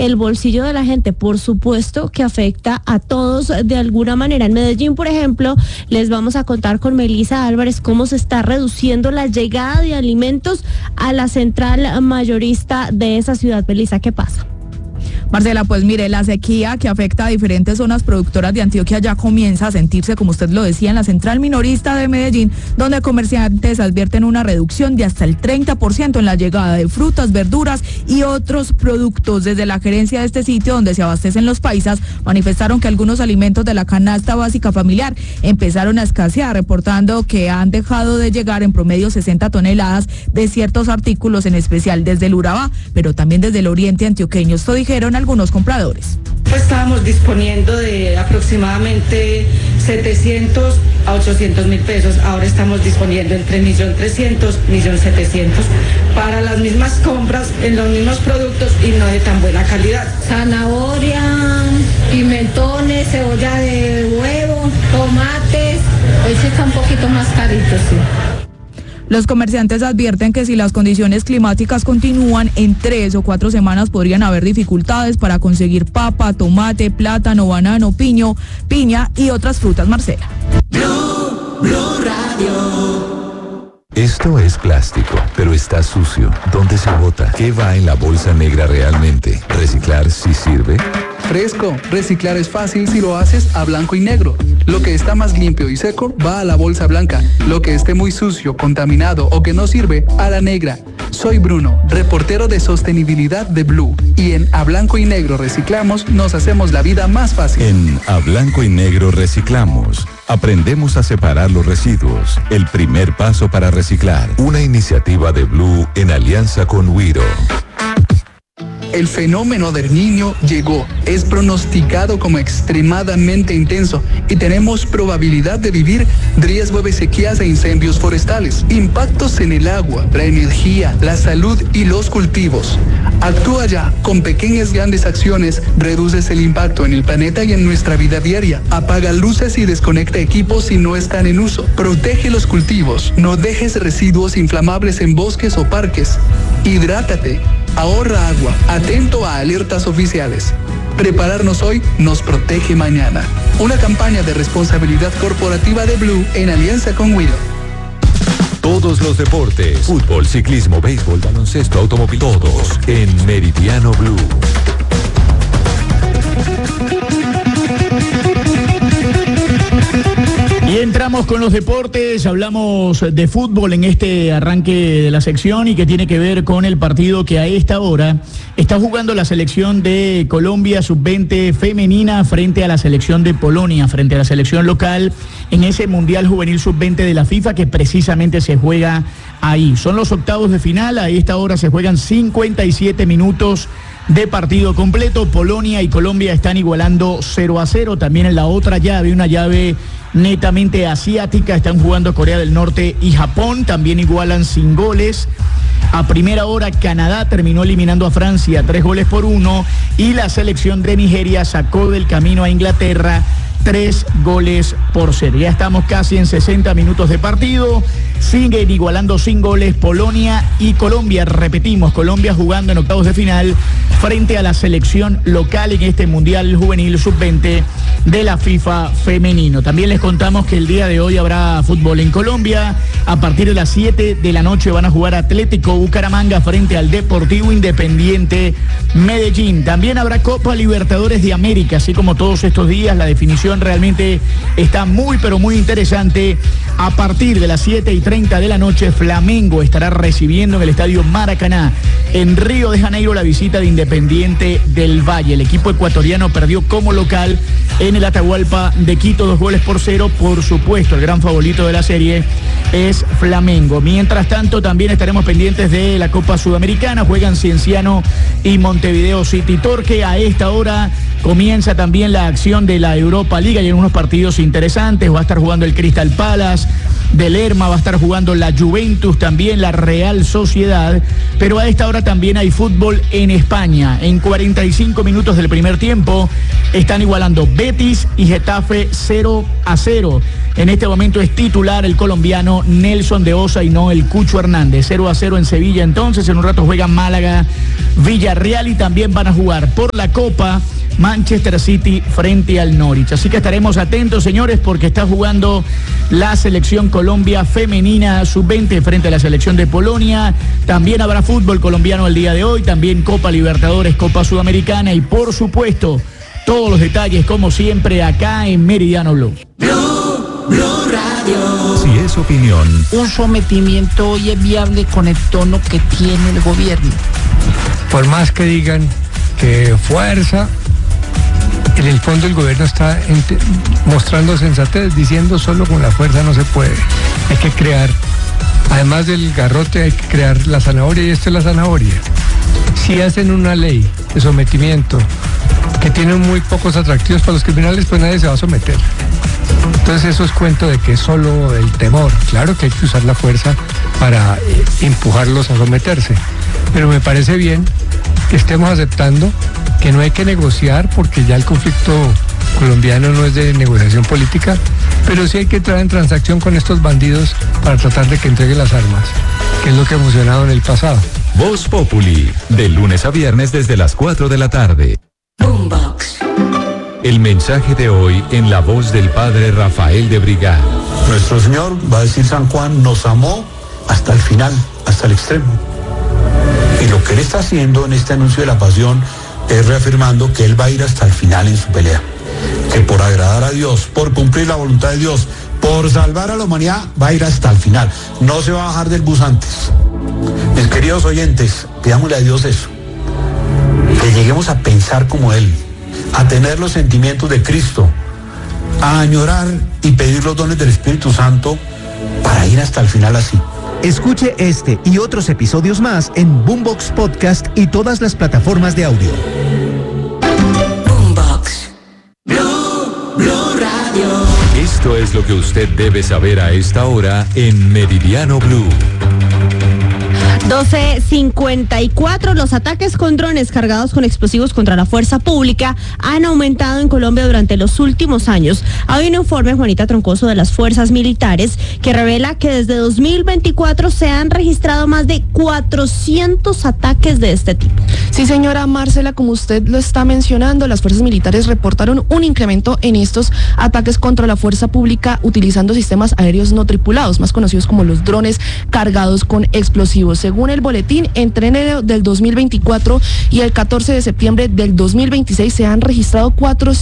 el bolsillo de la gente. Por supuesto que afecta a todos de alguna manera. En Medellín, por ejemplo, les vamos a contar con Melissa Álvarez cómo se está reduciendo la llegada de alimentos a la central mayorista de esa ciudad. Melissa, ¿qué pasa? Marcela, pues mire, la sequía que afecta a diferentes zonas productoras de Antioquia ya comienza a sentirse, como usted lo decía, en la central minorista de Medellín, donde comerciantes advierten una reducción de hasta el 30% en la llegada de frutas, verduras y otros productos. Desde la gerencia de este sitio, donde se abastecen los paisas, manifestaron que algunos alimentos de la canasta básica familiar empezaron a escasear, reportando que han dejado de llegar en promedio 60 toneladas de ciertos artículos, en especial desde el Urabá, pero también desde el oriente antioqueño. Esto dijeron algunos compradores. Pues estábamos disponiendo de aproximadamente 700 a 800 mil pesos. Ahora estamos disponiendo entre 1.300.000, 1.700.000 para las mismas compras en los mismos productos y no de tan buena calidad. Zanahoria, pimentones, cebolla de huevo, tomates, ese está un poquito más carito, sí. Los comerciantes advierten que si las condiciones climáticas continúan, en 3 o 4 semanas podrían haber dificultades para conseguir papa, tomate, plátano, banano, piña y otras frutas. Marcela. Blue Radio. Esto es plástico, pero está sucio. ¿Dónde se bota? ¿Qué va en la bolsa negra realmente? ¿Reciclar sí sirve? Fresco, reciclar es fácil si lo haces a blanco y negro. Lo que está más limpio y seco va a la bolsa blanca. Lo que esté muy sucio, contaminado o que no sirve, a la negra. Soy Bruno, reportero de sostenibilidad de Blue. Y en A Blanco y Negro Reciclamos nos hacemos la vida más fácil. En A Blanco y Negro Reciclamos aprendemos a separar los residuos. El primer paso para reciclar. Una iniciativa de Blue en alianza con Wiro. El fenómeno del Niño llegó, es pronosticado como extremadamente intenso y tenemos probabilidad de vivir riesgo de sequías e incendios forestales, impactos en el agua, la energía, la salud y los cultivos. Actúa ya, con pequeñas grandes acciones, reduces el impacto en el planeta y en nuestra vida diaria. Apaga luces y desconecta equipos si no están en uso. Protege los cultivos, no dejes residuos inflamables en bosques o parques. Hidrátate. Ahorra agua, atento a alertas oficiales. Prepararnos hoy nos protege mañana. Una campaña de responsabilidad corporativa de Blue en alianza con Wiro. Todos los deportes, fútbol, ciclismo, béisbol, baloncesto, automóvil, todos en Meridiano Blue. Y entramos con los deportes, hablamos de fútbol en este arranque de la sección y que tiene que ver con el partido que a esta hora está jugando la selección de Colombia sub-20 femenina frente a la selección de Polonia, frente a la selección local en ese Mundial Juvenil sub-20 de la FIFA que precisamente se juega ahí. Son los octavos de final, a esta hora se juegan 57 minutos de partido completo. Polonia y Colombia están igualando 0-0. También en la otra llave, una llave netamente asiática, están jugando Corea del Norte y Japón, también igualan sin goles. A primera hora Canadá terminó eliminando a Francia 3-1 y la selección de Nigeria sacó del camino a Inglaterra 3-0. Ya estamos casi en 60 minutos de partido. Siguen igualando sin goles Polonia y Colombia. Repetimos, Colombia jugando en octavos de final frente a la selección local en este Mundial Juvenil Sub-20 de la FIFA femenino. También les contamos que el día de hoy habrá fútbol en Colombia. A partir de las 7 de la noche van a jugar Atlético Bucaramanga frente al Deportivo Independiente Medellín. También habrá Copa Libertadores de América, así como todos estos días. La definición realmente está muy, pero muy interesante. A partir de las 7:30 de la noche, Flamengo estará recibiendo en el Estadio Maracaná, en Río de Janeiro, la visita de Independiente del Valle. El equipo ecuatoriano perdió como local en el Atahualpa de Quito 2-0. Por supuesto, el gran favorito de la serie es Flamengo. Mientras tanto, también estaremos pendientes de la Copa Sudamericana. Juegan Cienciano y Montevideo City Torque. A esta hora comienza también la acción de la Europa League. Hay unos partidos interesantes. Va a estar jugando el Crystal Palace de Lerma, va a estar jugando la Juventus, también la Real Sociedad. Pero a esta hora también hay fútbol en España. En 45 minutos del primer tiempo están igualando Betis y Getafe 0-0. En este momento es titular el colombiano Nelson de Osa y no el Cucho Hernández. 0-0 en Sevilla. Entonces en un rato juegan Málaga, Villarreal y también van a jugar por la Copa Manchester City frente al Norwich. Así que estaremos atentos, señores, porque está jugando la selección Colombia femenina sub-20 frente a la selección de Polonia. También habrá fútbol colombiano el día de hoy, también Copa Libertadores, Copa Sudamericana y por supuesto todos los detalles como siempre acá en Meridiano Blue. Blue Radio. Si es opinión. Un sometimiento hoy es viable con el tono que tiene el gobierno. Por más que digan que fuerza, en el fondo el gobierno está mostrando sensatez, diciendo solo con la fuerza no se puede. Hay que crear, además del garrote, hay que crear la zanahoria, y esto es la zanahoria. Si hacen una ley de sometimiento que tiene muy pocos atractivos para los criminales, pues nadie se va a someter. Entonces eso es cuento de que es solo el temor. Claro que hay que usar la fuerza para empujarlos a someterse, pero me parece bien que estemos aceptando que no hay que negociar, porque ya el conflicto colombiano no es de negociación política, pero sí hay que entrar en transacción con estos bandidos para tratar de que entreguen las armas, que es lo que ha funcionado en el pasado. Voz Populi, de lunes a viernes desde las 4 de la tarde. Boombox. El mensaje de hoy en la voz del padre Rafael de Brigad. Nuestro Señor, va a decir San Juan, nos amó hasta el final, hasta el extremo. Y lo que Él está haciendo en este anuncio de la pasión es reafirmando que Él va a ir hasta el final en su pelea. Que por agradar a Dios, por cumplir la voluntad de Dios, por salvar a la humanidad, va a ir hasta el final. No se va a bajar del bus antes. Mis queridos oyentes, pidámosle a Dios eso. Que lleguemos a pensar como Él, a tener los sentimientos de Cristo, a añorar y pedir los dones del Espíritu Santo para ir hasta el final así. Escuche este y otros episodios más en Boombox Podcast y todas las plataformas de audio. Boombox. Blue Radio. Esto es lo que usted debe saber a esta hora en Meridiano Blue. 12:54, los ataques con drones cargados con explosivos contra la fuerza pública han aumentado en Colombia durante los últimos años. Hay un informe, Juanita Troncoso, de las fuerzas militares que revela que desde 2024 se han registrado más de 400 ataques de este tipo. Sí, señora Marcela, como usted lo está mencionando, las fuerzas militares reportaron un incremento en estos ataques contra la fuerza pública utilizando sistemas aéreos no tripulados, más conocidos como los drones cargados con explosivos. Según el boletín, entre enero del 2024 y el 14 de septiembre del 2026 se han registrado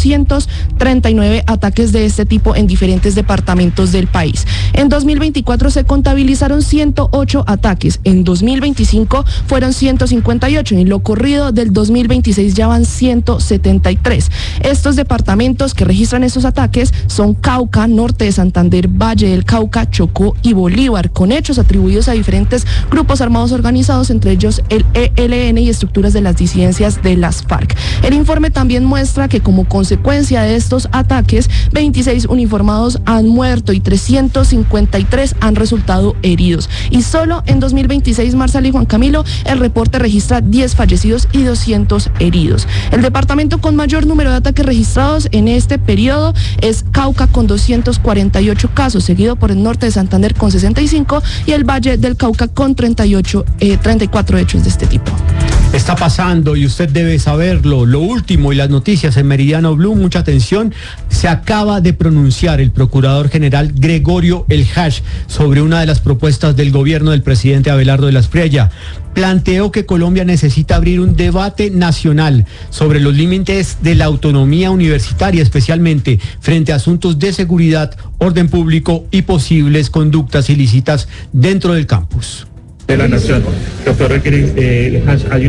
439 ataques de este tipo en diferentes departamentos del país. En 2024 se contabilizaron 108 ataques, en 2025 fueron 158 y en lo corrido del 2026 ya van 173. Estos departamentos que registran estos ataques son Cauca, Norte de Santander, Valle del Cauca, Chocó y Bolívar, con hechos atribuidos a diferentes grupos armados organizados, entre ellos el ELN y estructuras de las disidencias de las FARC. El informe también muestra que como consecuencia de estos ataques, 26 uniformados han muerto y 353 han resultado heridos. Y solo en 2026, Marcela y Juan Camilo, el reporte registra 10 fallecidos y 200 heridos. El departamento con mayor número de ataques registrados en este periodo es Cauca con 248 casos, seguido por el Norte de Santander con 65 y el Valle del Cauca con 34 hechos de este tipo. Está pasando y usted debe saberlo. Lo último y las noticias en Meridiano Blue, mucha atención. Se acaba de pronunciar el procurador general Gregorio El Hash sobre una de las propuestas del gobierno del presidente Abelardo de la Espriella. Planteó que Colombia necesita abrir un debate nacional sobre los límites de la autonomía universitaria, especialmente frente a asuntos de seguridad, orden público y posibles conductas ilícitas dentro del campus. De la nación. Doctor, hay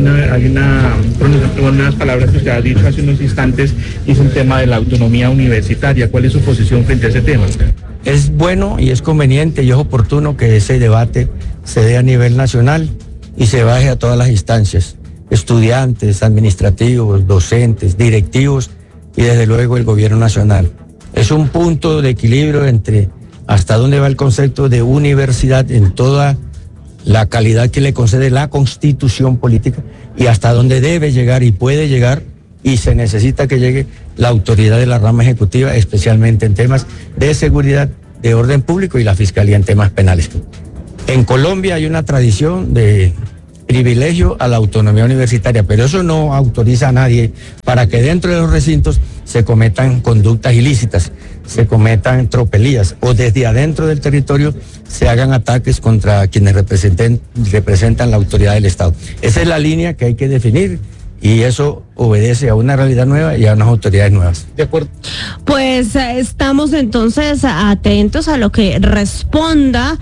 unas palabras que usted ha dicho hace unos instantes, y es un tema de la autonomía universitaria. ¿Cuál es su posición frente a ese tema? Es bueno y es conveniente y es oportuno que ese debate se dé a nivel nacional y se baje a todas las instancias, estudiantes, administrativos, docentes, directivos y desde luego el gobierno nacional. Es un punto de equilibrio entre hasta dónde va el concepto de universidad en toda la calidad que le concede la Constitución política y hasta dónde debe llegar y puede llegar y se necesita que llegue la autoridad de la rama ejecutiva, especialmente en temas de seguridad de orden público y la Fiscalía en temas penales. En Colombia hay una tradición de privilegio a la autonomía universitaria, pero eso no autoriza a nadie para que dentro de los recintos se cometan conductas ilícitas, se cometan tropelías o desde adentro del territorio se hagan ataques contra quienes representan la autoridad del Estado. Esa es la línea que hay que definir y eso obedece a una realidad nueva y a unas autoridades nuevas. De acuerdo. Pues estamos entonces atentos a lo que responda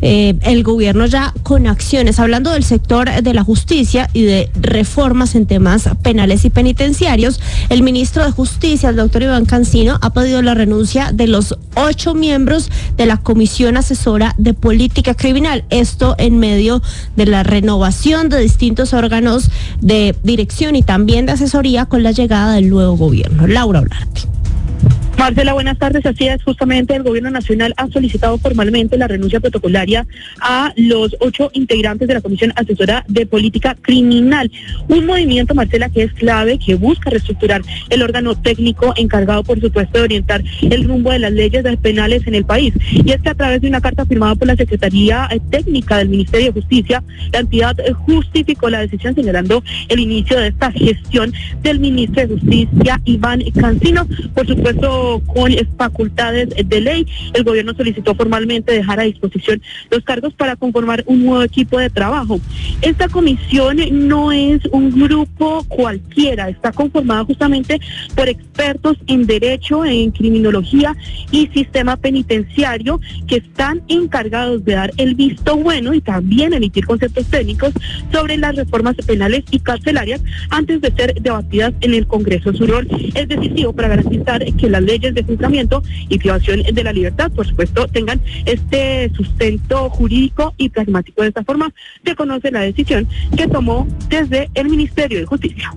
el gobierno ya con acciones, hablando del sector de la justicia y de reformas en temas penales y penitenciarios. El ministro de Justicia, el doctor Iván Cancino, ha pedido la renuncia de los 8 miembros de la Comisión Asesora de Política Criminal. Esto en medio de la renovación de distintos órganos de dirección y también de asesoría con la llegada del nuevo gobierno. Laura Olarte. Marcela, buenas tardes. Así es, justamente el gobierno nacional ha solicitado formalmente la renuncia protocolaria a los 8 integrantes de la Comisión Asesora de Política Criminal. Un movimiento, Marcela, que es clave, que busca reestructurar el órgano técnico encargado, por supuesto, de orientar el rumbo de las leyes penales en el país. Y es que a través de una carta firmada por la Secretaría Técnica del Ministerio de Justicia, la entidad justificó la decisión señalando el inicio de esta gestión del ministro de Justicia, Iván Cancino, por supuesto, con facultades de ley. El gobierno solicitó formalmente dejar a disposición los cargos para conformar un nuevo equipo de trabajo. Esta comisión no es un grupo cualquiera, está conformada justamente por expertos en derecho, en criminología y sistema penitenciario, que están encargados de dar el visto bueno y también emitir conceptos técnicos sobre las reformas penales y carcelarias antes de ser debatidas en el Congreso. Su rol es decisivo para garantizar que las leyes de juzgamiento y privación de la libertad, por supuesto, tengan este sustento jurídico y pragmático. De esta forma se conoce la decisión que tomó desde el Ministerio de Justicia.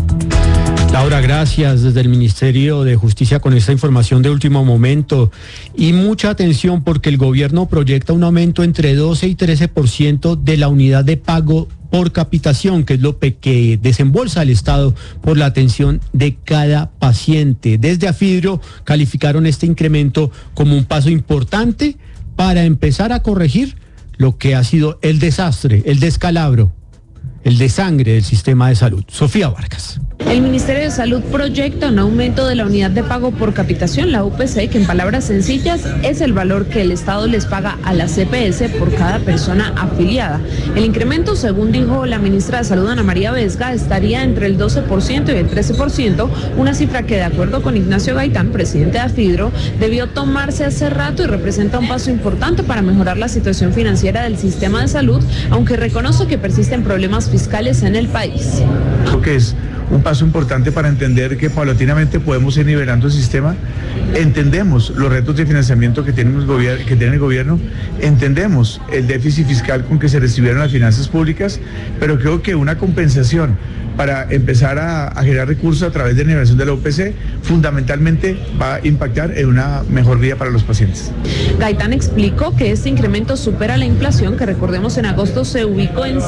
Laura, gracias desde el Ministerio de Justicia con esta información de último momento. Y mucha atención porque el gobierno proyecta un aumento entre 12 y 13% de la unidad de pago por capitación, que es lo que desembolsa el Estado por la atención de cada paciente. Desde Afidro calificaron este incremento como un paso importante para empezar a corregir lo que ha sido el desastre, el descalabro, el desangre del sistema de salud. Sofía Vargas. El Ministerio de Salud proyecta un aumento de la unidad de pago por capitación, la UPC, que en palabras sencillas es el valor que el Estado les paga a la CPS por cada persona afiliada. El incremento, según dijo la ministra de Salud, Ana María Vesga, estaría entre el 12% y el 13%, una cifra que, de acuerdo con Ignacio Gaitán, presidente de Afidro, debió tomarse hace rato y representa un paso importante para mejorar la situación financiera del sistema de salud, aunque reconoce que persisten problemas fiscales en el país. Creo que es un paso importante para entender que paulatinamente podemos ir nivelando el sistema. Entendemos los retos de financiamiento que tiene el gobierno, entendemos el déficit fiscal con que se recibieron las finanzas públicas, pero creo que una compensación para empezar a generar recursos a través de la nivelación de la UPC fundamentalmente va a impactar en una mejor vida para los pacientes. Gaitán explicó que este incremento supera la inflación, que recordemos en agosto se ubicó en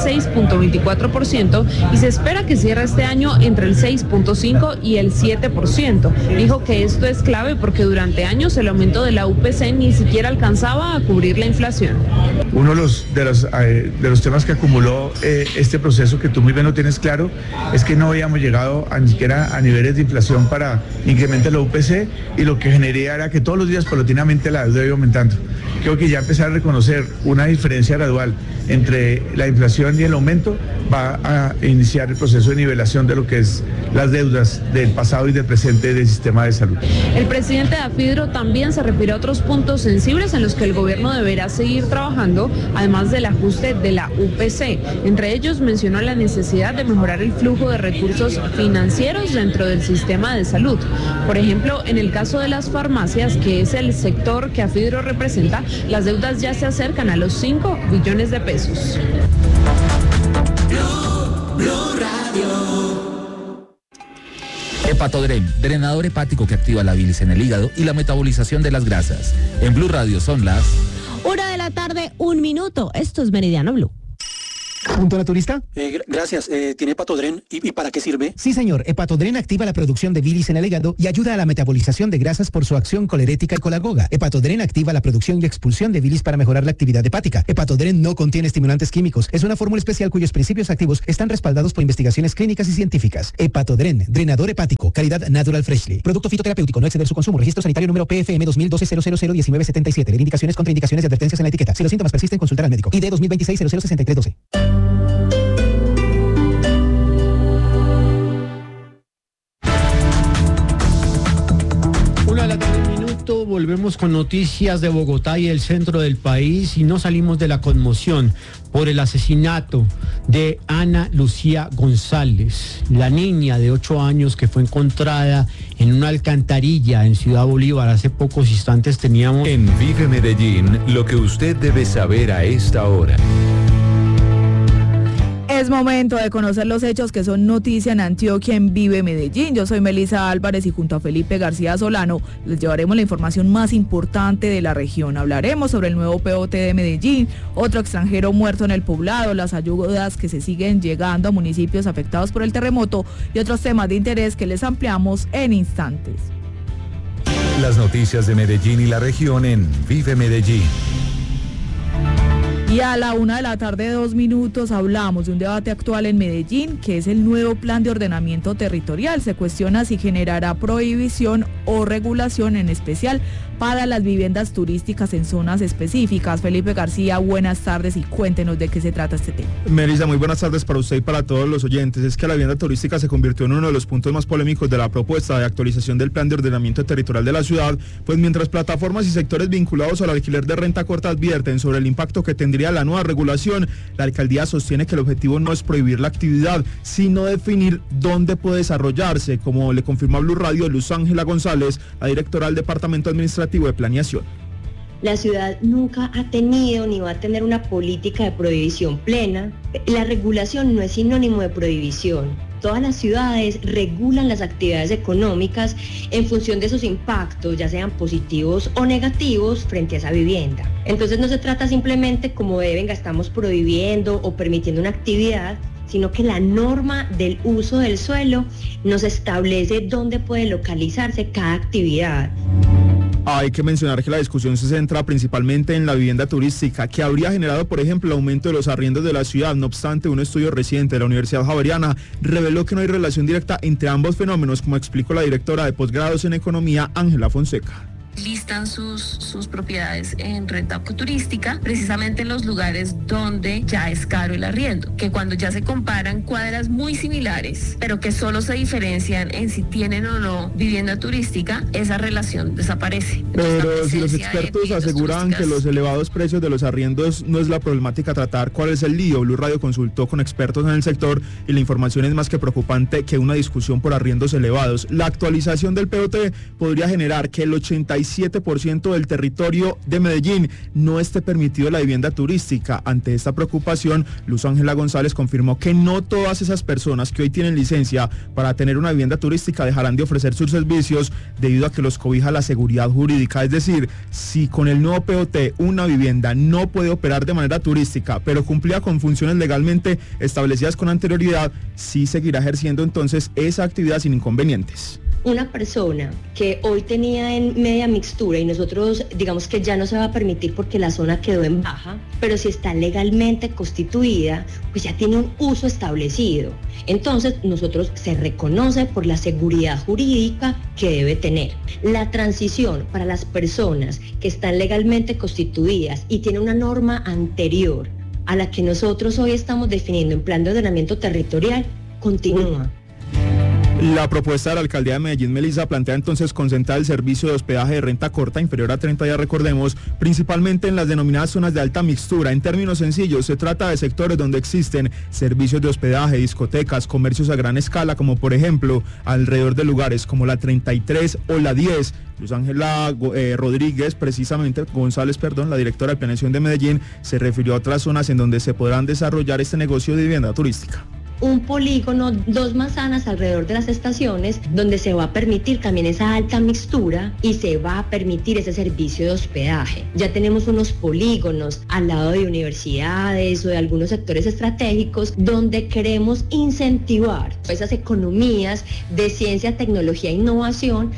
6.24% y se espera que cierre este año entre el 6.5 y el 7%. Dijo que esto es clave porque durante años el aumento de la UPC ni siquiera alcanzaba a cubrir la inflación. Uno de los temas que acumuló este proceso, que tú muy bien lo tienes claro, es que no habíamos llegado ni siquiera a niveles de inflación para incrementar la UPC, y lo que generaría era que todos los días paulatinamente la deuda iba aumentando. Creo que ya empezar a reconocer una diferencia gradual entre la inflación y el aumento va a iniciar el proceso de nivelación de lo que es las deudas del pasado y del presente del sistema de salud. El presidente de Afidro también se refirió a otros puntos sensibles en los que el gobierno deberá seguir trabajando, además del ajuste de la UPC. Entre ellos mencionó la necesidad de mejorar el flujo de recursos financieros dentro del sistema de salud. Por ejemplo, en el caso de las farmacias, que es el sector que Afidro representa, las deudas ya se acercan a los 5 billones de pesos. Blue Radio. Hepatodren, drenador hepático que activa la bilis en el hígado y la metabolización de las grasas. En Blue Radio son las 1:00 PM, 1 minuto. Esto es Meridiano Blue. ¿Punto naturista? Gracias. ¿Tiene Hepatodren? ¿Y para qué sirve? Sí, señor. Hepatodren activa la producción de bilis en el hígado y ayuda a la metabolización de grasas por su acción colerética y colagoga. Hepatodren activa la producción y expulsión de bilis para mejorar la actividad hepática. Hepatodren no contiene estimulantes químicos. Es una fórmula especial cuyos principios activos están respaldados por investigaciones clínicas y científicas. Hepatodren, drenador hepático, calidad Natural Freshly. Producto fitoterapéutico, no exceder su consumo. Registro sanitario número PFM 2012-001977. Leer indicaciones, contraindicaciones y advertencias en la etiqueta. Si los síntomas persisten, consultar al médico. ID 2026-006312. Volvemos con noticias de Bogotá y el centro del país y no salimos de la conmoción por el asesinato de Ana Lucía González, la niña de 8 años que fue encontrada en una alcantarilla en Ciudad Bolívar. Hace pocos instantes teníamos... En Vive Medellín, lo que usted debe saber a esta hora. Es momento de conocer los hechos que son noticia en Antioquia en Vive Medellín. Yo soy Melisa Álvarez y junto a Felipe García Solano les llevaremos la información más importante de la región. Hablaremos sobre el nuevo POT de Medellín, otro extranjero muerto en el poblado, las ayudas que se siguen llegando a municipios afectados por el terremoto y otros temas de interés que les ampliamos en instantes. Las noticias de Medellín y la región en Vive Medellín. Y a la 1:02 p.m. hablamos de un debate actual en Medellín, que es el nuevo plan de ordenamiento territorial. Se cuestiona si generará prohibición o regulación, en especial para las viviendas turísticas en zonas específicas. Felipe García, buenas tardes y cuéntenos de qué se trata este tema. Melissa, muy buenas tardes para usted y para todos los oyentes. Es que la vivienda turística se convirtió en uno de los puntos más polémicos de la propuesta de actualización del plan de ordenamiento territorial de la ciudad, pues mientras plataformas y sectores vinculados al alquiler de renta corta advierten sobre el impacto que tendría la nueva regulación, la alcaldía sostiene que el objetivo no es prohibir la actividad, sino definir dónde puede desarrollarse, como le confirmó a Blue Radio Luz Ángela González, la directora del Departamento Administrativo de Planeación. La ciudad nunca ha tenido ni va a tener una política de prohibición plena. La regulación no es sinónimo de prohibición. Todas las ciudades regulan las actividades económicas en función de sus impactos, ya sean positivos o negativos, frente a esa vivienda. Entonces no se trata simplemente como de, venga, estamos prohibiendo o permitiendo una actividad, sino que la norma del uso del suelo nos establece dónde puede localizarse cada actividad. Hay que mencionar que la discusión se centra principalmente en la vivienda turística, que habría generado, por ejemplo, el aumento de los arriendos de la ciudad. No obstante, un estudio reciente de la Universidad Javeriana reveló que no hay relación directa entre ambos fenómenos, como explicó la directora de posgrados en Economía, Ángela Fonseca. Listan sus propiedades en renta turística, precisamente en los lugares donde ya es caro el arriendo, que cuando ya se comparan cuadras muy similares, pero que solo se diferencian en si tienen o no vivienda turística, esa relación desaparece. Entonces, pero si los expertos aseguran que los elevados precios de los arriendos no es la problemática a tratar, ¿cuál es el lío? Blue Radio consultó con expertos en el sector y la información es más que preocupante que una discusión por arriendos elevados. La actualización del POT podría generar que el 87% del territorio de Medellín no esté permitido la vivienda turística. Ante esta preocupación, Luz Ángela González confirmó que no todas esas personas que hoy tienen licencia para tener una vivienda turística dejarán de ofrecer sus servicios debido a que los cobija la seguridad jurídica. Es decir, si con el nuevo POT una vivienda no puede operar de manera turística, pero cumplía con funciones legalmente establecidas con anterioridad, sí seguirá ejerciendo entonces esa actividad sin inconvenientes. Una persona que hoy tenía en media mixtura y nosotros digamos que ya no se va a permitir porque la zona quedó en baja, pero si está legalmente constituida, pues ya tiene un uso establecido. Entonces nosotros se reconoce por la seguridad jurídica que debe tener. La transición para las personas que están legalmente constituidas y tienen una norma anterior a la que nosotros hoy estamos definiendo en plan de ordenamiento territorial continúa. La propuesta de la alcaldía de Medellín, Melissa, plantea entonces concentrar el servicio de hospedaje de renta corta inferior a 30 días, recordemos, principalmente en las denominadas zonas de alta mixtura. En términos sencillos, se trata de sectores donde existen servicios de hospedaje, discotecas, comercios a gran escala, como por ejemplo alrededor de lugares como la 33 o la 10. Luz Ángela Rodríguez, González, la directora de Planeación de Medellín, se refirió a otras zonas en donde se podrán desarrollar este negocio de vivienda turística. un polígono, 2 manzanas alrededor de las estaciones, donde se va a permitir también esa alta mixtura y se va a permitir ese servicio de hospedaje. Ya tenemos unos polígonos al lado de universidades o de algunos sectores estratégicos donde queremos incentivar esas economías de ciencia, tecnología e innovación.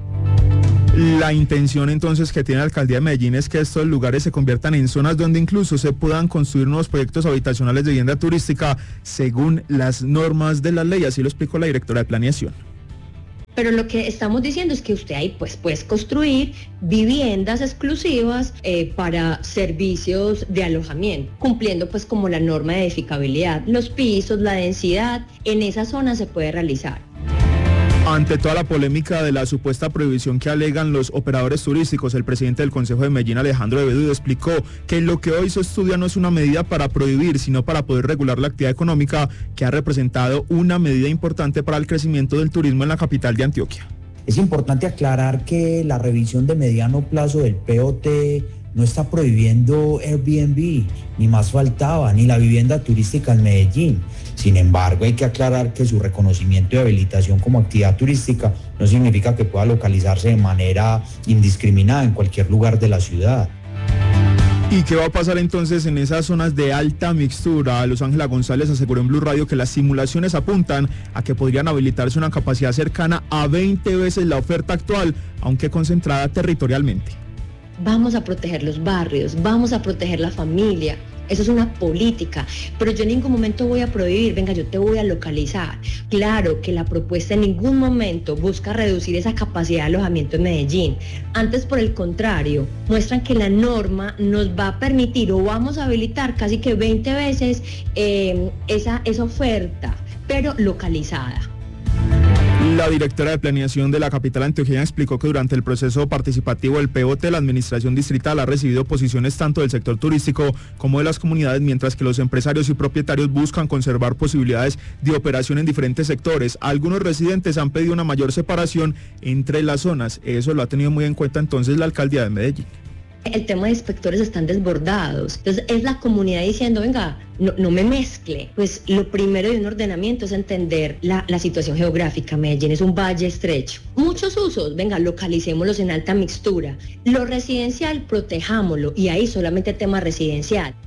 La intención entonces que tiene la alcaldía de Medellín es que estos lugares se conviertan en zonas donde incluso se puedan construir nuevos proyectos habitacionales de vivienda turística según las normas de la ley, así lo explicó la directora de planeación. Pero lo que estamos diciendo es que usted ahí pues puede construir viviendas exclusivas para servicios de alojamiento, cumpliendo pues como la norma de edificabilidad, los pisos, la densidad, en esa zona se puede realizar. Ante toda la polémica de la supuesta prohibición que alegan los operadores turísticos, el presidente del Consejo de Medellín, Alejandro de Bedoya, explicó que lo que hoy se estudia no es una medida para prohibir, sino para poder regular la actividad económica que ha representado una medida importante para el crecimiento del turismo en la capital de Antioquia. Es importante aclarar que la revisión de mediano plazo del POT no está prohibiendo Airbnb, ni más faltaba, ni la vivienda turística en Medellín. Sin embargo, hay que aclarar que su reconocimiento y habilitación como actividad turística no significa que pueda localizarse de manera indiscriminada en cualquier lugar de la ciudad. ¿Y qué va a pasar entonces en esas zonas de alta mixtura? Luz Ángela González aseguró en Blue Radio que las simulaciones apuntan a que podrían habilitarse una capacidad cercana a 20 veces la oferta actual, aunque concentrada territorialmente. Vamos a proteger los barrios, vamos a proteger la familia. Eso es una política, pero yo en ningún momento voy a prohibir, venga, yo te voy a localizar. Claro que la propuesta en ningún momento busca reducir esa capacidad de alojamiento en Medellín. Antes, por el contrario, muestran que la norma nos va a permitir o vamos a habilitar casi que 20 veces esa oferta, pero localizada. La directora de planeación de la capital antioqueña explicó que durante el proceso participativo del POT, la administración distrital ha recibido posiciones tanto del sector turístico como de las comunidades, mientras que los empresarios y propietarios buscan conservar posibilidades de operación en diferentes sectores. Algunos residentes han pedido una mayor separación entre las zonas. Eso lo ha tenido muy en cuenta entonces la alcaldía de Medellín. El tema de inspectores están desbordados. Entonces es la comunidad diciendo, venga, no me mezcle. Pues lo primero de un ordenamiento es entender la situación geográfica. Medellín es un valle estrecho. Muchos usos, venga, localicémoslos en alta mixtura. Lo residencial, protejámoslo. Y ahí solamente tema residencial.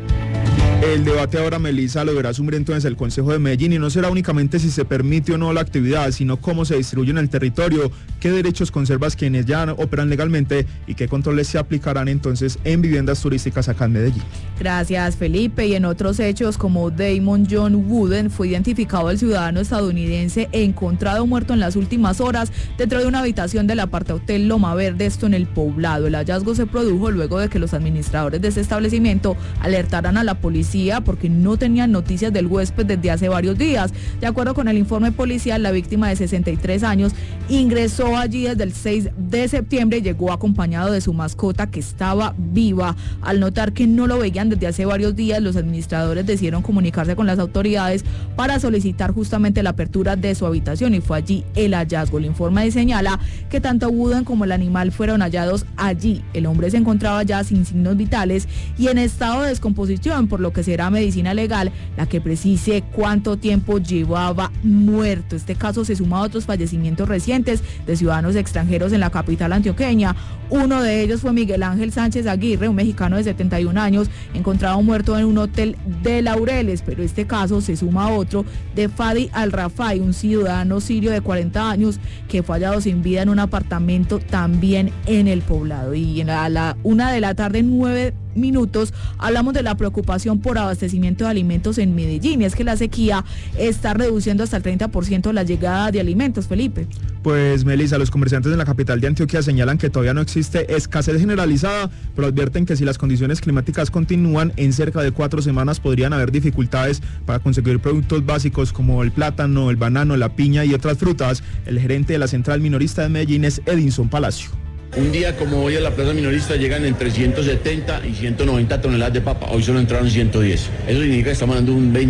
El debate ahora, Melissa, lo deberá asumir entonces el Consejo de Medellín y no será únicamente si se permite o no la actividad, sino cómo se distribuye en el territorio, qué derechos conservas quienes ya operan legalmente y qué controles se aplicarán entonces en viviendas turísticas acá en Medellín. Gracias, Felipe. Y en otros hechos como Damon John Wooden, fue identificado el ciudadano estadounidense encontrado muerto en las últimas horas dentro de una habitación del apartahotel Loma Verde, esto en El Poblado. El hallazgo se produjo luego de que los administradores de ese establecimiento alertaran a la policía porque no tenían noticias del huésped desde hace varios días. De acuerdo con el informe policial, la víctima de 63 años ingresó allí desde el 6 de septiembre y llegó acompañado de su mascota que estaba viva. Al notar que no lo veían desde hace varios días, los administradores decidieron comunicarse con las autoridades para solicitar justamente la apertura de su habitación y fue allí el hallazgo. El informe señala que tanto Wooden como el animal fueron hallados allí. El hombre se encontraba ya sin signos vitales y en estado de descomposición, por lo que será medicina legal la que precise cuánto tiempo llevaba muerto. Este caso se suma a otros fallecimientos recientes de ciudadanos extranjeros en la capital antioqueña. Uno de ellos fue Miguel Ángel Sánchez Aguirre, un mexicano de 71 años, encontrado muerto en un hotel de Laureles, pero este caso se suma a otro de Fadi Al-Rafai, un ciudadano sirio de 40 años que fue hallado sin vida en un apartamento también en El Poblado. Y a la 1:00 p.m, 9 minutos, hablamos de la preocupación por abastecimiento de alimentos en Medellín, y es que la sequía está reduciendo hasta el 30% la llegada de alimentos, Felipe. Pues, Melissa, los comerciantes en la capital de Antioquia señalan que todavía no existe escasez generalizada, pero advierten que si las condiciones climáticas continúan, en cerca de 4 semanas podrían haber dificultades para conseguir productos básicos como el plátano, el banano, la piña y otras frutas. El gerente de la central minorista de Medellín es Edinson Palacio. Un día como hoy a la plaza minorista llegan entre 170 y 190 toneladas de papa, hoy solo entraron 110. Eso significa que estamos dando un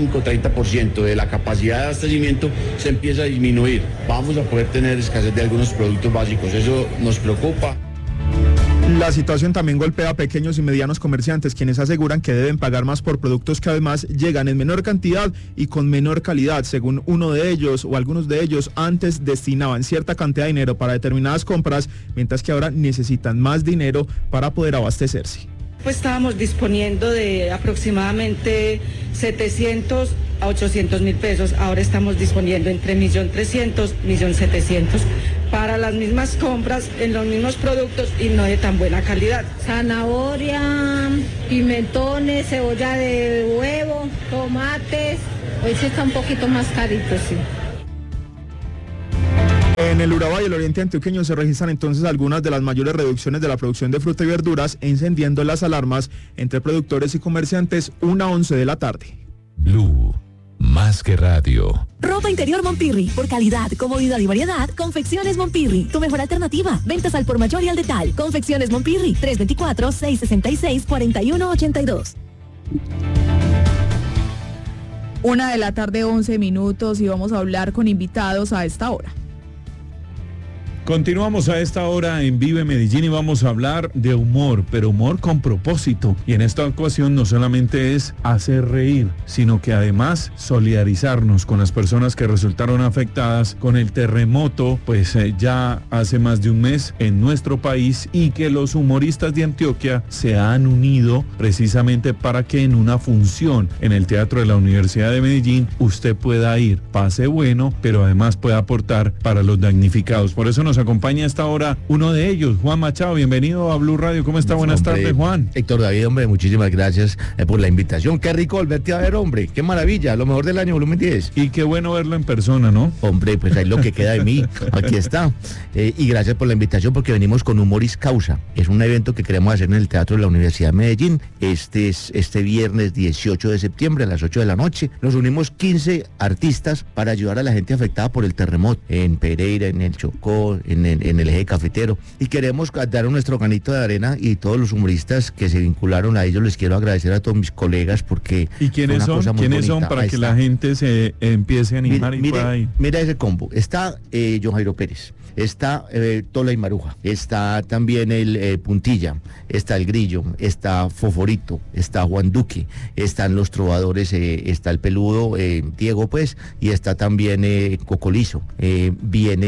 25-30% de la capacidad de abastecimiento, se empieza a disminuir. Vamos a poder tener escasez de algunos productos básicos, eso nos preocupa. La situación también golpea a pequeños y medianos comerciantes, quienes aseguran que deben pagar más por productos que además llegan en menor cantidad y con menor calidad. Según uno de ellos o algunos de ellos, antes destinaban cierta cantidad de dinero para determinadas compras, mientras que ahora necesitan más dinero para poder abastecerse. Pues estábamos disponiendo de aproximadamente 700 a 800 mil pesos. Ahora estamos disponiendo entre 1.300.000, 1.700.000 para las mismas compras en los mismos productos y no de tan buena calidad. Zanahoria, pimentones, cebolla de huevo, tomates. Hoy sí está un poquito más carito, sí. En el Urabá y el oriente antioqueño se registran entonces algunas de las mayores reducciones de la producción de fruta y verduras, encendiendo las alarmas entre productores y comerciantes 1:11 de la tarde. Blue, más que radio. Ropa interior Monpirri, por calidad, comodidad y variedad, Confecciones Monpirri, tu mejor alternativa. Ventas al por mayor y al detal. Confecciones Monpirri, 324-666-4182. 1:11 p.m. y vamos a hablar con invitados a esta hora. Continuamos a esta hora en Vive Medellín y vamos a hablar de humor, pero humor con propósito. Y en esta ocasión no solamente es hacer reír, sino que además solidarizarnos con las personas que resultaron afectadas con el terremoto, pues ya hace más de un mes en nuestro país, y que los humoristas de Antioquia se han unido precisamente para que en una función en el Teatro de la Universidad de Medellín usted pueda ir, pase bueno, pero además pueda aportar para los damnificados. Por eso nos acompaña a esta hora uno de ellos, Juan Machado. Bienvenido a Blue Radio. ¿Cómo está? Buenas tardes, Juan. Héctor David, hombre, muchísimas gracias por la invitación. Qué rico volverte a ver, hombre. Qué maravilla. Lo mejor del año, volumen 10. Y qué bueno verlo en persona, ¿no? Hombre, pues ahí lo que queda de mí. Aquí está. Y gracias por la invitación, porque venimos con Humoris Causa. Es un evento que queremos hacer en el Teatro de la Universidad de Medellín. Este viernes 18 de septiembre a las 8 de la noche. Nos unimos 15 artistas para ayudar a la gente afectada por el terremoto en Pereira, en el Chocó, en el eje cafetero, y queremos dar nuestro granito de arena, y todos los humoristas que se vincularon a ellos les quiero agradecer a todos mis colegas, porque ¿y quiénes son? ¿Quiénes son para que la gente se empiece a animar y pueda ir? Mira ese combo. Está John Jairo Pérez, está Tola y Maruja, está también el Puntilla, está el Grillo, está Foforito, está Juan Duque, están los trovadores, está el peludo Diego, pues, y está también Cocolizo, viene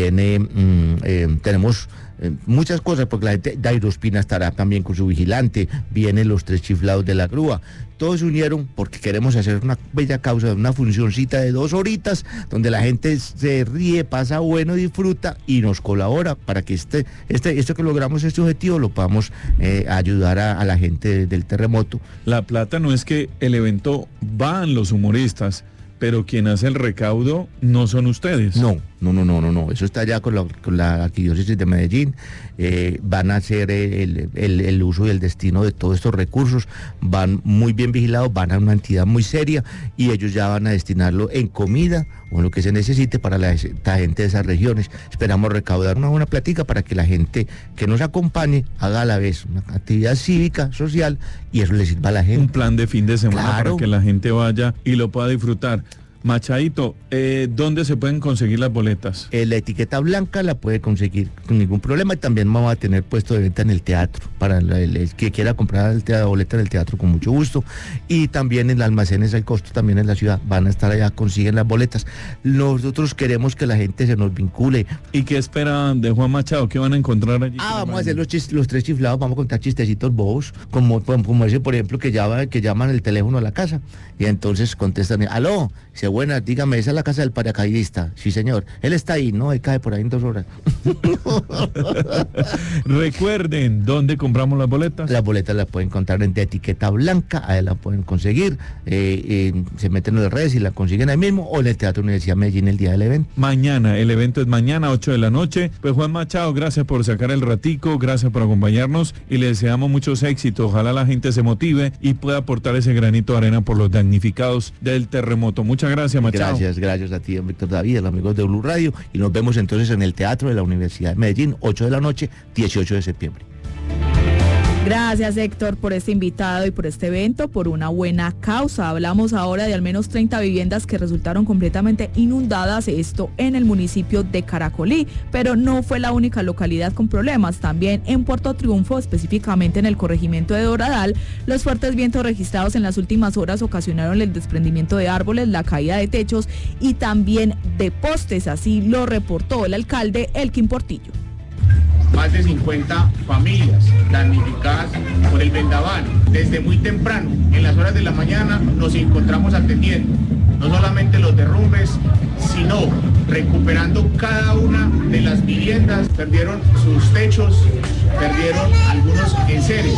también tenemos muchas cosas, porque la gente, Dairo Espina estará también con su vigilante, vienen los tres chiflados de la grúa. Todos se unieron porque queremos hacer una bella causa, una funcioncita de 2 horitas, donde la gente se ríe, pasa bueno, disfruta y nos colabora para que esto que logramos, este objetivo, lo podamos ayudar a la gente del terremoto. La plata no es que el evento van los humoristas, pero quien hace el recaudo no son ustedes. No. Eso está ya con la Arquidiócesis de Medellín. Van a hacer el uso y el destino de todos estos recursos. Van muy bien vigilados, van a una entidad muy seria, y ellos ya van a destinarlo en comida o en lo que se necesite para la gente de esas regiones. Esperamos recaudar una buena platica para que la gente que nos acompañe haga a la vez una actividad cívica, social, y eso le sirva a la gente. Un plan de fin de semana, claro, para que la gente vaya y lo pueda disfrutar. Machadito, ¿dónde se pueden conseguir las boletas? La etiqueta blanca la puede conseguir sin ningún problema, y también vamos a tener puesto de venta en el teatro, para el que quiera comprar la boleta en el teatro, con mucho gusto, y también en almacenes al costo, también en la ciudad, van a estar allá, consiguen las boletas. Nosotros queremos que la gente se nos vincule. ¿Y qué esperan de Juan Machado? ¿Qué van a encontrar allí? Vamos a hacer los tres chiflados, vamos a contar chistecitos bobos, como ese, por ejemplo, que llaman el teléfono a la casa, y entonces contestan, aló, dice, buenas, dígame, ¿esa es la casa del paracaidista? Sí, señor. Él está ahí, ¿no? Él cae por ahí en 2 horas. Recuerden, ¿dónde compramos las boletas? Las boletas las pueden encontrar en de etiqueta blanca, ahí la pueden conseguir. Se meten en las redes y la consiguen ahí mismo, o en el Teatro Universidad de Medellín el día del evento. Mañana, el evento es mañana, 8 de la noche. Pues Juan Machado, gracias por sacar el ratico, gracias por acompañarnos, y le deseamos muchos éxitos. Ojalá la gente se motive y pueda aportar ese granito de arena por los damnificados del terremoto. Muchas gracias, Machado. Gracias a ti, Víctor David, a los amigos de Blue Radio, y nos vemos entonces en el Teatro de la Universidad de Medellín, 8 de la noche, 18 de septiembre. Gracias, Héctor, por este invitado y por este evento, por una buena causa. Hablamos ahora de al menos 30 viviendas que resultaron completamente inundadas, esto en el municipio de Caracolí, pero no fue la única localidad con problemas. También en Puerto Triunfo, específicamente en el corregimiento de Doradal, los fuertes vientos registrados en las últimas horas ocasionaron el desprendimiento de árboles, la caída de techos y también de postes. Así lo reportó el alcalde Elkin Portillo. Más de 50 familias damnificadas por el vendaval. Desde muy temprano, en las horas de la mañana, nos encontramos atendiendo no solamente los derrumbes, sino recuperando cada una de las viviendas. Perdieron sus techos, perdieron algunos enseres.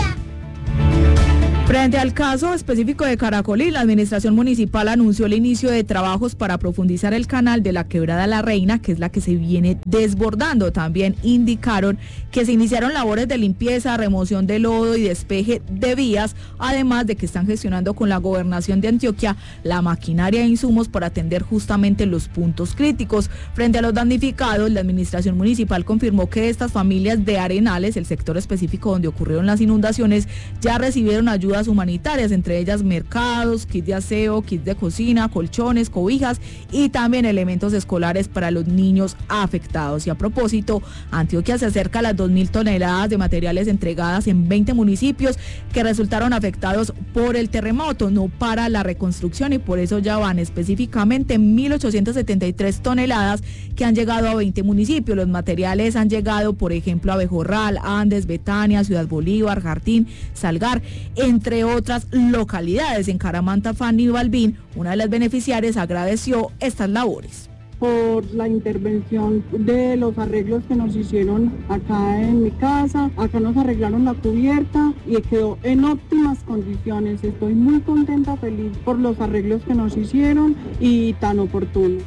Frente al caso específico de Caracolí, la administración municipal anunció el inicio de trabajos para profundizar el canal de la Quebrada La Reina, que es la que se viene desbordando. También indicaron que se iniciaron labores de limpieza, remoción de lodo y despeje de vías, además de que están gestionando con la Gobernación de Antioquia la maquinaria e insumos para atender justamente los puntos críticos. Frente a los damnificados, la administración municipal confirmó que estas familias de Arenales, el sector específico donde ocurrieron las inundaciones, ya recibieron ayudas humanitarias, entre ellas mercados, kits de aseo, kits de cocina, colchones, cobijas y también elementos escolares para los niños afectados. Y a propósito, Antioquia se acerca a las 2.000 toneladas de materiales entregadas en 20 municipios que resultaron afectados por el terremoto, no para la reconstrucción, y por eso ya van específicamente 1.873 toneladas que han llegado a 20 municipios. Los materiales han llegado, por ejemplo, a Bejorral, Andes, Betania, Ciudad Bolívar, Jardín, Salgar, entre otras localidades. En Caramanta, Fanny Balbín, una de las beneficiarias, agradeció estas labores. Por la intervención de los arreglos que nos hicieron acá en mi casa. Acá nos arreglaron la cubierta y quedó en óptimas condiciones. Estoy muy contenta, feliz por los arreglos que nos hicieron y tan oportunos.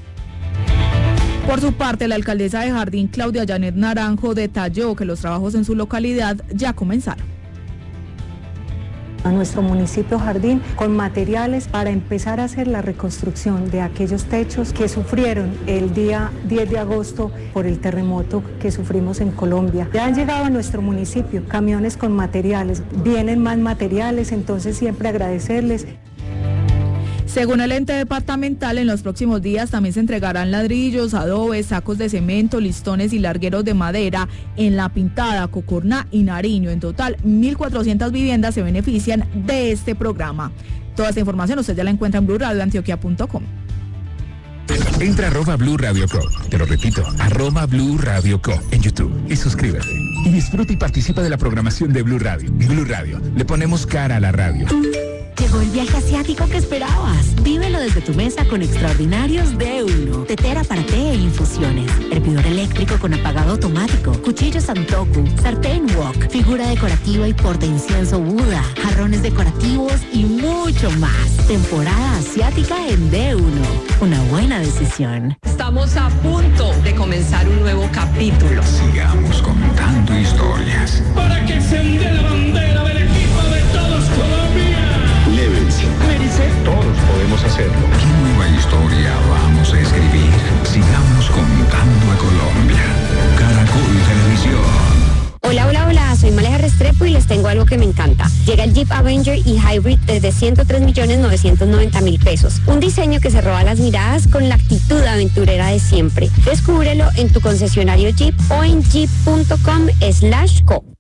Por su parte, la alcaldesa de Jardín, Claudia Janet Naranjo, detalló que los trabajos en su localidad ya comenzaron. A nuestro municipio Jardín con materiales para empezar a hacer la reconstrucción de aquellos techos que sufrieron el día 10 de agosto por el terremoto que sufrimos en Colombia. Ya han llegado a nuestro municipio camiones con materiales, vienen más materiales, entonces siempre agradecerles. Según el ente departamental, en los próximos días también se entregarán ladrillos, adobes, sacos de cemento, listones y largueros de madera en La Pintada, Cocorná y Nariño. En total, 1.400 viviendas se benefician de este programa. Toda esta información usted ya la encuentra en bluradioantioquia.com. Entra a @Blue Radio Co. Te lo repito, @Blue Radio Co. en YouTube y suscríbete. Y disfruta y participa de la programación de Blue Radio. Blue Radio, le ponemos cara a la radio. Llegó el viaje asiático que esperabas. Vívelo desde tu mesa con extraordinarios de Uno. Tetera para té e infusiones. Hervidor eléctrico con apagado automático. Cuchillo Santoku. Sartén Wok. Figura decorativa y porta incienso Buda. Jarrones decorativos y mucho más. Temporada asiática en D1. Una buena decisión. Estamos a punto de comenzar un nuevo capítulo. Sigamos contando historias. Para que se hunde la bandera del equipo de todos Colombia. Llévense. Todos podemos hacerlo. ¿Qué nueva historia vamos a escribir? Sigamos contando a Colombia. Caracol Televisión. Hola, hola, hola, soy Maleja Restrepo y les tengo algo que me encanta. Llega el Jeep Avenger y Hybrid desde 103.990.000 pesos. Un diseño que se roba las miradas con la actitud aventurera de siempre. Descúbrelo en tu concesionario Jeep o en jeep.com/co.